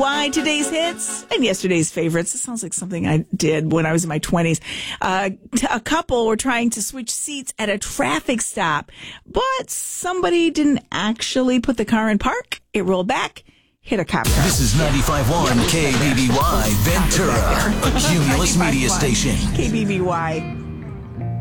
KBBY, today's hits and yesterday's favorites. It sounds like something I did when I was in my 20s. A couple were trying to switch seats at a traffic stop, but somebody didn't actually put the car in park. It rolled back, hit a cop car. This is 95.1 KBBY Ventura, a Cumulus media station. KBBY.